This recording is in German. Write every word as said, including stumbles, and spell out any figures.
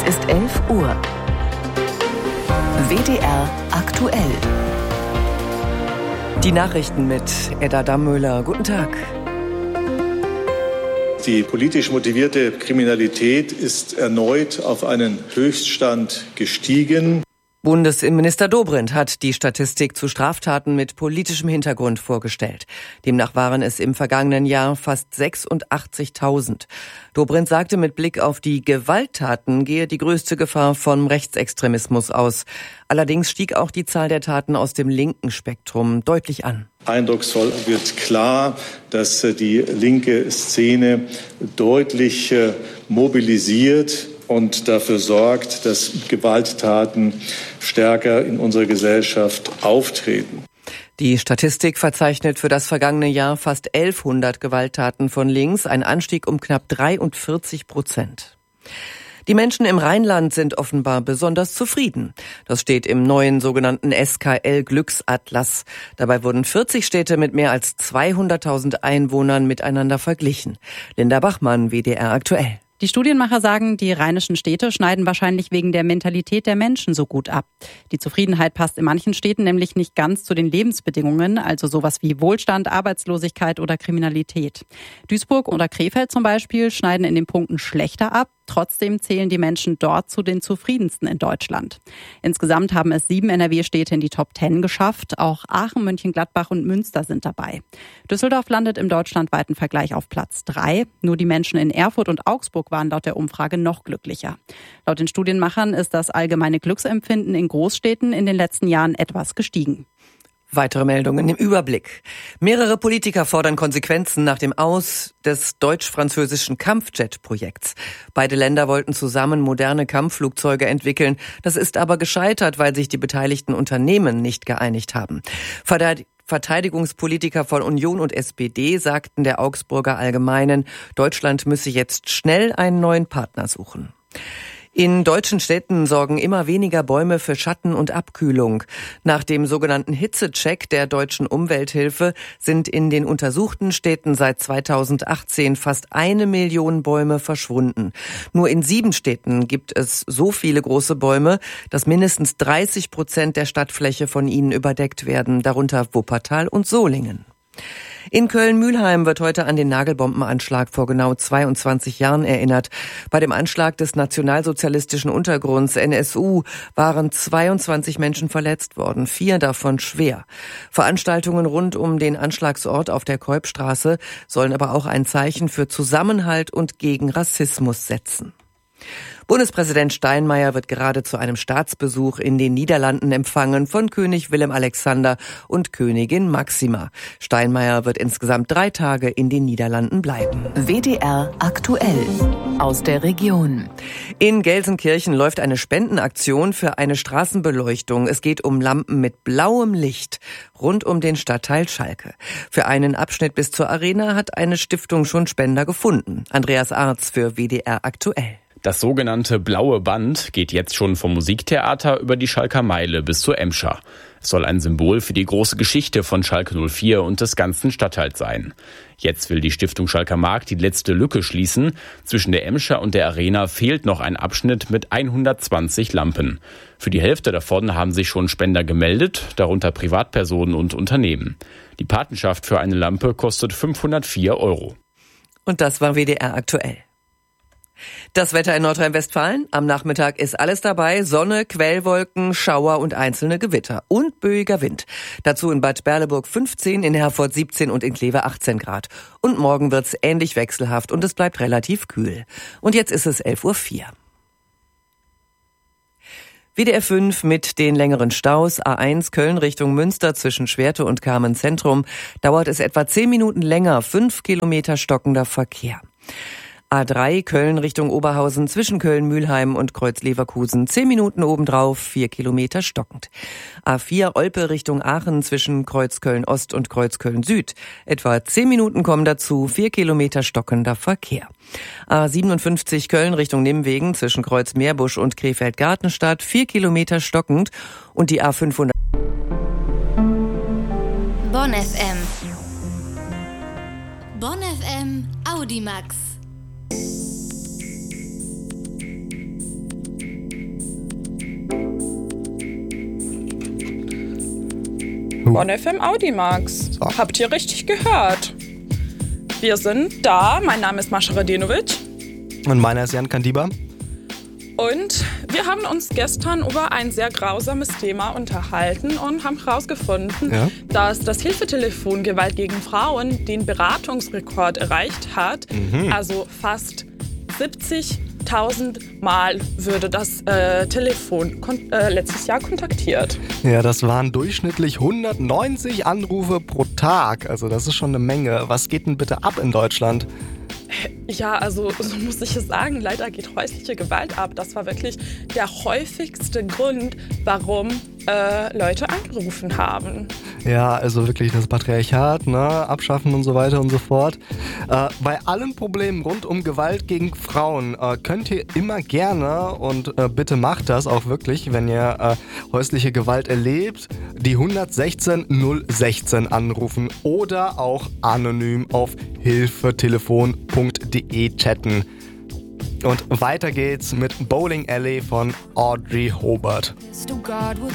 Es ist elf Uhr. W D R aktuell. Die Nachrichten mit Edda Dammöhler. Guten Tag. Die politisch motivierte Kriminalität ist erneut auf einen Höchststand gestiegen. Bundesinnenminister Dobrindt hat die Statistik zu Straftaten mit politischem Hintergrund vorgestellt. Demnach waren es im vergangenen Jahr fast sechsundachtzigtausend. Dobrindt sagte, mit Blick auf die Gewalttaten gehe die größte Gefahr vom Rechtsextremismus aus. Allerdings stieg auch die Zahl der Taten aus dem linken Spektrum deutlich an. Eindrucksvoll wird klar, dass die linke Szene deutlich mobilisiert und dafür sorgt, dass Gewalttaten stärker in unserer Gesellschaft auftreten. Die Statistik verzeichnet für das vergangene Jahr fast elfhundert Gewalttaten von links, ein Anstieg um knapp dreiundvierzig Prozent. Die Menschen im Rheinland sind offenbar besonders zufrieden. Das steht im neuen sogenannten S K L-Glücksatlas. Dabei wurden vierzig Städte mit mehr als zweihunderttausend Einwohnern miteinander verglichen. Linda Bachmann, W D R aktuell. Die Studienmacher sagen, die rheinischen Städte schneiden wahrscheinlich wegen der Mentalität der Menschen so gut ab. Die Zufriedenheit passt in manchen Städten nämlich nicht ganz zu den Lebensbedingungen, also sowas wie Wohlstand, Arbeitslosigkeit oder Kriminalität. Duisburg oder Krefeld zum Beispiel schneiden in den Punkten schlechter ab. Trotzdem zählen die Menschen dort zu den zufriedensten in Deutschland. Insgesamt haben es sieben N R W-Städte in die Top Ten geschafft. Auch Aachen, Mönchengladbach und Münster sind dabei. Düsseldorf landet im deutschlandweiten Vergleich auf Platz drei. Nur die Menschen in Erfurt und Augsburg waren laut der Umfrage noch glücklicher. Laut den Studienmachern ist das allgemeine Glücksempfinden in Großstädten in den letzten Jahren etwas gestiegen. Weitere Meldungen im Überblick. Mehrere Politiker fordern Konsequenzen nach dem Aus des deutsch-französischen Kampfjet-Projekts. Beide Länder wollten zusammen moderne Kampfflugzeuge entwickeln. Das ist aber gescheitert, weil sich die beteiligten Unternehmen nicht geeinigt haben. Verteidigungspolitiker von Union und S P D sagten der Augsburger Allgemeinen, Deutschland müsse jetzt schnell einen neuen Partner suchen. In deutschen Städten sorgen immer weniger Bäume für Schatten und Abkühlung. Nach dem sogenannten Hitzecheck der deutschen Umwelthilfe sind in den untersuchten Städten seit zweitausendachtzehn fast eine Million Bäume verschwunden. Nur in sieben Städten gibt es so viele große Bäume, dass mindestens dreißig Prozent der Stadtfläche von ihnen überdeckt werden, darunter Wuppertal und Solingen. In Köln-Mülheim wird heute an den Nagelbombenanschlag vor genau zweiundzwanzig Jahren erinnert. Bei dem Anschlag des nationalsozialistischen Untergrunds N S U waren zweiundzwanzig Menschen verletzt worden, vier davon schwer. Veranstaltungen rund um den Anschlagsort auf der Keupstraße sollen aber auch ein Zeichen für Zusammenhalt und gegen Rassismus setzen. Bundespräsident Steinmeier wird gerade zu einem Staatsbesuch in den Niederlanden empfangen von König Willem-Alexander und Königin Máxima. Steinmeier wird insgesamt drei Tage in den Niederlanden bleiben. W D R aktuell aus der Region. In Gelsenkirchen läuft eine Spendenaktion für eine Straßenbeleuchtung. Es geht um Lampen mit blauem Licht rund um den Stadtteil Schalke. Für einen Abschnitt bis zur Arena hat eine Stiftung schon Spender gefunden. Andreas Arz für W D R aktuell. Das sogenannte Blaue Band geht jetzt schon vom Musiktheater über die Schalker Meile bis zur Emscher. Es soll ein Symbol für die große Geschichte von Schalke null vier und des ganzen Stadtteils sein. Jetzt will die Stiftung Schalker Markt die letzte Lücke schließen. Zwischen der Emscher und der Arena fehlt noch ein Abschnitt mit hundertzwanzig Lampen. Für die Hälfte davon haben sich schon Spender gemeldet, darunter Privatpersonen und Unternehmen. Die Patenschaft für eine Lampe kostet fünfhundertvier Euro. Und das war W D R aktuell. Das Wetter in Nordrhein-Westfalen. Am Nachmittag ist alles dabei. Sonne, Quellwolken, Schauer und einzelne Gewitter. Und böiger Wind. Dazu in Bad Berleburg fünfzehn, in Herford siebzehn und in Kleve achtzehn Grad. Und morgen wird's ähnlich wechselhaft und es bleibt relativ kühl. Und jetzt ist es elf Uhr vier. W D R fünf mit den längeren Staus. A eins Köln Richtung Münster zwischen Schwerte und Kamen Zentrum. Dauert es etwa zehn Minuten länger. Fünf Kilometer stockender Verkehr. A drei Köln Richtung Oberhausen zwischen Köln-Mülheim und Kreuz-Leverkusen. Zehn Minuten obendrauf, vier Kilometer stockend. A vier Olpe Richtung Aachen zwischen Kreuz-Köln-Ost und Kreuz-Köln-Süd. Etwa zehn Minuten kommen dazu, vier Kilometer stockender Verkehr. A siebenundfünfzig Köln Richtung Nimwegen zwischen Kreuz-Meerbusch und Krefeld-Gartenstadt. Vier Kilometer stockend. Und die A fünfhundert. Bonn F M. Bonn F M Audimax. Bonn F M Audimax. So. Habt ihr richtig gehört? Wir sind da. Mein Name ist Mascha Radenovic. Und meiner ist Jan Kandiba. Und wir haben uns gestern über ein sehr grausames Thema unterhalten und haben herausgefunden, ja. dass das Hilfetelefon Gewalt gegen Frauen den Beratungsrekord erreicht hat. Mhm. Also fast siebzigtausend Mal würde das äh, Telefon kon- äh, letztes Jahr kontaktiert. Ja, das waren durchschnittlich hundertneunzig Anrufe pro Tag. Also das ist schon eine Menge. Was geht denn bitte ab in Deutschland? Ja, also so muss ich es sagen, leider geht häusliche Gewalt ab. Das war wirklich der häufigste Grund, warum äh, Leute angerufen haben. Ja, also wirklich das Patriarchat, ne, abschaffen und so weiter und so fort. Äh, bei allen Problemen rund um Gewalt gegen Frauen äh, könnt ihr immer gerne, und äh, bitte macht das auch wirklich, wenn ihr äh, häusliche Gewalt erlebt, die hundertsechzehn null sechzehn anrufen oder auch anonym auf hilfetelefon punkt de chatten. Und weiter geht's mit Bowling Alley von Audrey Hobart.